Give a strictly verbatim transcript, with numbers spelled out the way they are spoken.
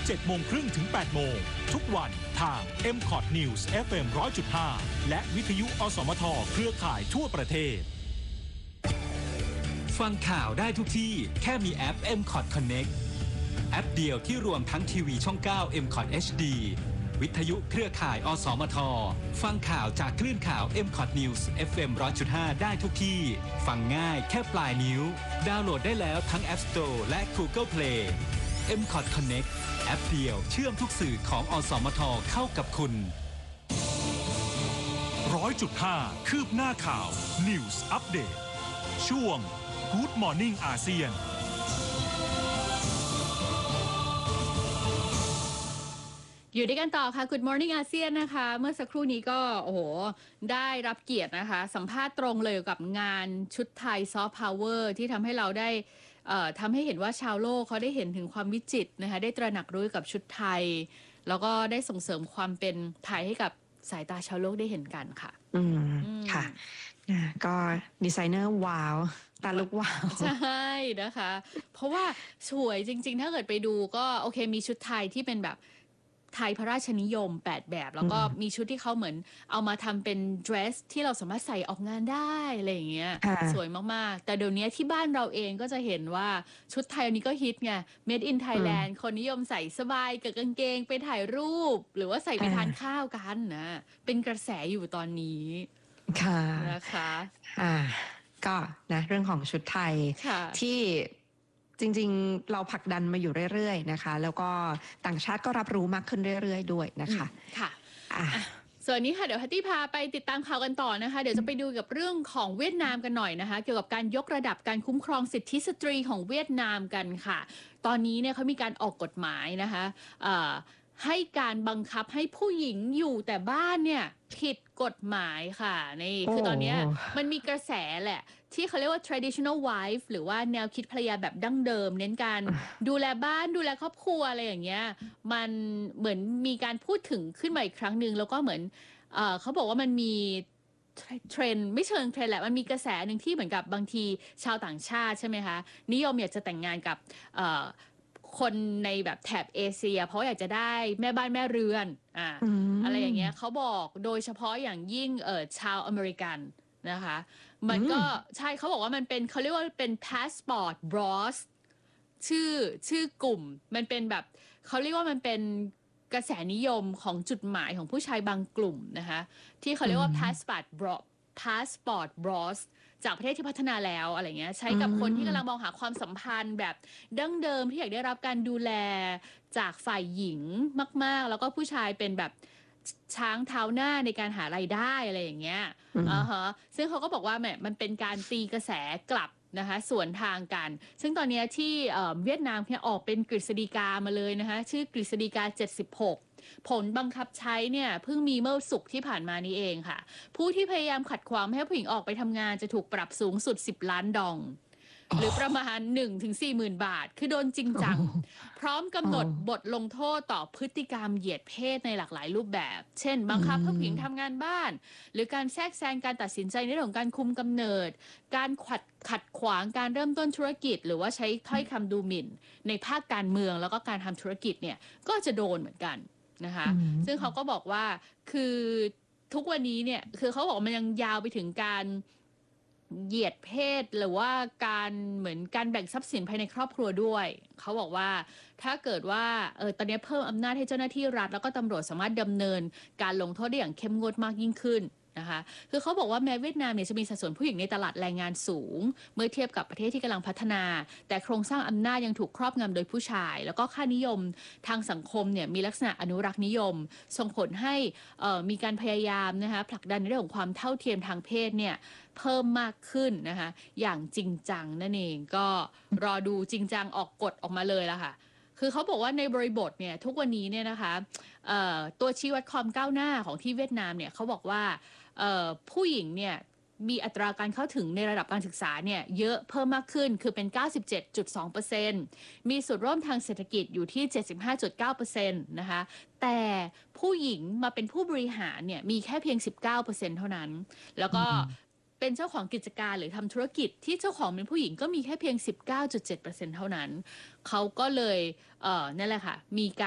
เจ็ดโมงครึ่งถึงแปดโมงทุกวันทาง เอ็ม คอท News เอฟ เอ็ม หนึ่งร้อยจุดห้า และวิทยุอสมทเครือข่ายทั่วประเทศฟังข่าวได้ทุกที่แค่มีแอป เอ็ม คอท Connect แอปเดียวที่รวมทั้งทีวีช่อง เก้า เอ็ม คอท เอช ดี วิทยุเครือข่ายอสมทฟังข่าวจากคลื่นข่าว เอ็ม คอท News เอฟ เอ็ม หนึ่งร้อยจุดห้า ได้ทุกที่ฟังง่ายแค่ปลายนิ้วดาวน์โหลดได้แล้วทั้ง App Store และ Google Play เอ็ม คอท Connect แอปเดียวเชื่อมทุกสื่อของอสมทเข้ากับคุณ ร้อยจุดห้า คืบหน้าข่าว News Update ช่วง Good Morning อาเซียนอยู่ด้วยกันต่อค่ะ Good Morning อาเซียนนะคะเมื่อสักครู่นี้ก็โอ้โหได้รับเกียรตินะคะสัมภาษณ์ตรงเลยกับงานชุดไทยซอฟต์พาวเวอร์ที่ทำให้เราได้เอ่อทำให้เห็นว่าชาวโลกเขาได้เห็นถึงความวิจิตรนะคะได้ตระหนักรู้กับชุดไทยแล้วก็ได้ส่งเสริมความเป็นไทยให้กับสายตาชาวโลกได้เห็นกันค่ะอืมค่ะก็ดีไซเนอร์ว้าวตาลุกว้าวใช่นะคะเพราะว่าสวยจริงๆถ้าเกิดไปดูก็โอเคมีชุดไทยที่เป็นแบบไทยพระราชนิยมแปดแบบแล้วก็มีชุดที่เขาเหมือนเอามาทำเป็นเดรสที่เราสามารถใส่ออกงานได้อะไรอย่างเงี้ยสวยมากๆแต่เดี๋ยวนี้ที่บ้านเราเองก็จะเห็นว่าชุดไทยอันนี้ก็ฮิตไง Made in Thailand คนนิยมใส่สบายกับกางเกงไปถ่ายรูปหรือว่าใส่ไปทานข้าวกันนะเป็นกระแสอยู่ตอนนี้ค่ะนะคะอ่าก็นะเรื่องของชุดไทยที่จริงๆเราผลักดันมาอยู่เรื่อยๆนะคะแล้วก็ต่างชาติก็รับรู้มากขึ้นเรื่อยๆด้วยนะคะค่ะอ่ะส่วนนี้ค่ะเดี๋ยวฮัตตี้พาไปติดตามข่าวกันต่อนะคะเดี๋ยวจะไปดูกับเรื่องของเวียดนามกันหน่อยนะคะเกี่ยวกับการยกระดับการคุ้มครองสิทธิสตรีของเวียดนามกันค่ะตอนนี้เนี่ยเขามีการออกกฎหมายนะคะให้การบังคับให้ผู้หญิงอยู่แต่บ้านเนี่ยผิดกฎหมายค่ะนี่คือตอนนี้มันมีกระแสแหละที่เขาเรียกว่า traditional wife หรือว่าแนวคิดภรรยาแบบดั้งเดิมเน้นการดูแลบ้านดูแลครอบครัวอะไรอย่างเงี้ยมันเหมือนมีการพูดถึงขึ้นมาอีกครั้งหนึ่งแล้วก็เหมือนเอ่อเขาบอกว่ามันมีเทรนด์ไม่เชิงเทรนด์แหละมันมีกระแสหนึ่งที่เหมือนกับบางทีชาวต่างชาติใช่ไหมคะนิยมอยากจะแต่งงานกับเอ่อคนในแบบแถบเอเชียเพราะอยากจะได้แม่บ้านแม่เรือนอ่า อ, อะไรอย่างเงี้ยเขาบอกโดยเฉพาะอย่างยิ่งเออชาวอเมริกันนะคะมันก็ใช่เขาบอกว่ามันเป็นเขาเรียกว่าเป็น passport bros ชื่อชื่อกลุ่มมันเป็นแบบเขาเรียกว่ามันเป็นกระแสนิยมของจุดหมายของผู้ชายบางกลุ่มนะคะที่เขาเรียกว่า passport bros passport bros จากประเทศที่พัฒนาแล้วอะไรเงี้ยใช้กับคนที่กำลังมองหาความสัมพันธ์แบบดั้งเดิมที่อยากได้รับการดูแลจากฝ่ายหญิงมากๆแล้วก็ผู้ชายเป็นแบบช้างเท้าหน้าในการหารายได้อะไรอย่างเงี้ยอ่าฮะซึ่งเขาก็บอกว่าแหมมันเป็นการตีกระแสกลับนะคะสวนทางกันซึ่งตอนนี้ที่เวียดนามเนี่ยออกเป็นกฤษฎีกามาเลยนะคะชื่อกฤษฎีกาเจ็ดสิบหกผลบังคับใช้เนี่ยเพิ่งมีเมื่อศุกร์ที่ผ่านมานี้เองค่ะผู้ที่พยายามขัดขวางให้ผู้หญิงออกไปทำงานจะถูกปรับสูงสุดสิบล้านดองหรือประมาณ หนึ่งถึงสี่หมื่น บาทคือโดนจริงจังพร้อมกำหนดบทลงโทษต่อพฤติกรรมเหยียดเพศในหลากหลายรูปแบบเช่นบังคับให้ผู้หญิงทำงานบ้านหรือการแทรกแซงการตัดสินใจในเรื่องของการคุมกำเนิดการขัดขัดขวางการเริ่มต้นธุรกิจหรือว่าใช้ถ้อยคำดูหมิ่นในภาคการเมืองแล้วก็การทำธุรกิจเนี่ยก็จะโดนเหมือนกันนะคะซึ่งเขาก็บอกว่าคือทุกวันนี้เนี่ยคือเขาบอกมันยังยาวไปถึงการเหยียดเพศหรือว่าการเหมือนการแบ่งทรัพย์สินภายในครอบครัวด้วยเขาบอกว่าถ้าเกิดว่าเออตอนนี้เพิ่มอำนาจให้เจ้าหน้าที่รัฐแล้วก็ตำรวจสามารถดำเนินการลงโทษได้อย่างเข้มงวดมากยิ่งขึ้นนะคะคือเขาบอกว่าแม้เวียดนามเนี่ยจะมีสัดส่วนผู้หญิงในตลาดแรงงานสูงเมื่อเทียบกับประเทศที่กำลังพัฒนาแต่โครงสร้างอำนาจยังถูกครอบงำโดยผู้ชายแล้วก็ค่านิยมทางสังคมเนี่ยมีลักษณะอนุรักษ์นิยมส่งผลให้มีการพยายามนะคะผลักดันในเรื่องของความเท่าเทียมทางเพศเนี่ยเพิ่มมากขึ้นนะคะอย่างจริงจังนั่นเองก็รอดูจริงจังออกกฎออกมาเลยละค่ะคือเขาบอกว่าในบริบทเนี่ยทุกวันนี้เนี่ยนะคะตัวชี้วัดความก้าวหน้าของที่เวียดนามเนี่ยเขาบอกว่าผู้หญิงเนี่ยมีอัตราการเข้าถึงในระดับการศึกษาเนี่ยเยอะเพิ่มมากขึ้นคือเป็น เก้าสิบเจ็ดจุดสองเปอร์เซ็นต์ มีส่วนร่วมทางเศรษฐกิจอยู่ที่ เจ็ดสิบห้าจุดเก้าเปอร์เซ็นต์ นะคะแต่ผู้หญิงมาเป็นผู้บริหารเนี่ยมีแค่เพียง สิบเก้าเปอร์เซ็นต์ เท่านั้นแล้วก็เป็นเจ้าของกิจการหรือทำธุรกิจที่เจ้าของเป็นผู้หญิงก็มีแค่เพียง สิบเก้าจุดเจ็ดเปอร์เซ็นต์ เท่านั้นเขาก็เลยเอ่อนั่นแหละค่ะมีการ